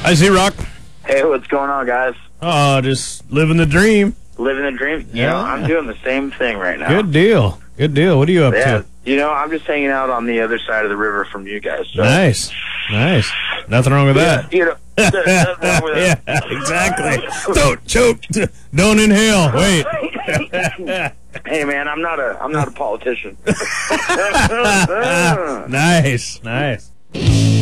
Hi, Z-Rock. Hey, what's going on, guys? Oh, just living the dream. Living the dream? Yeah. I'm doing the same thing right now. Good deal. Good deal. What are you up to? I'm just hanging out on the other side of the river from you guys. So. Nice. Nothing wrong with that. Nothing wrong with that. Yeah, exactly. Don't choke. Don't inhale. Wait. Hey, man, I'm not a politician. Nice.